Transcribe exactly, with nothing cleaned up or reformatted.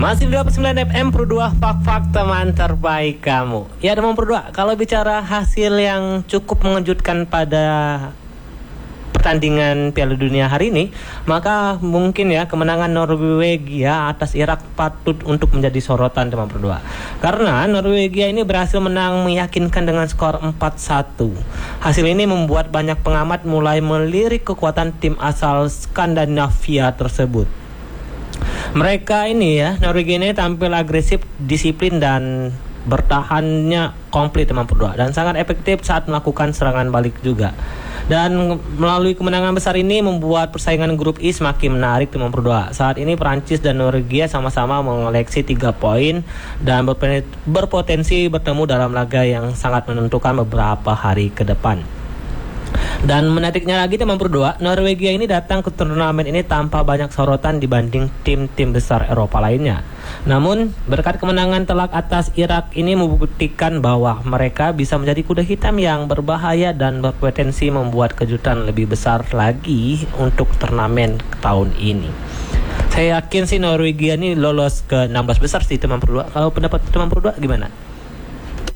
Masih di dua puluh sembilan F M Pro dua, fak-fak teman terbaik kamu. Ya teman Pro dua, kalau bicara hasil yang cukup mengejutkan pada pertandingan Piala Dunia hari ini, maka mungkin ya kemenangan Norwegia atas Irak patut untuk menjadi sorotan teman Pro dua. Karena Norwegia ini berhasil menang meyakinkan dengan skor empat satu. Hasil ini membuat banyak pengamat mulai melirik kekuatan tim asal Skandinavia tersebut. Mereka ini ya, Norwegia ini tampil agresif, disiplin dan bertahannya komplit teman Pro dua, dan sangat efektif saat melakukan serangan balik juga. Dan melalui kemenangan besar ini membuat persaingan grup I semakin menarik teman Pro dua. Saat ini Prancis dan Norwegia sama-sama mengoleksi tiga poin dan berpotensi bertemu dalam laga yang sangat menentukan beberapa hari ke depan. Dan menariknya lagi teman Pro dua, Norwegia ini datang ke turnamen ini tanpa banyak sorotan dibanding tim-tim besar Eropa lainnya. Namun berkat kemenangan telak atas Irak ini membuktikan bahwa mereka bisa menjadi kuda hitam yang berbahaya dan berpotensi membuat kejutan lebih besar lagi untuk turnamen tahun ini. Saya yakin sih Norwegia ini lolos ke enam belas besar sih teman Pro dua. Kalau pendapat teman Pro dua gimana?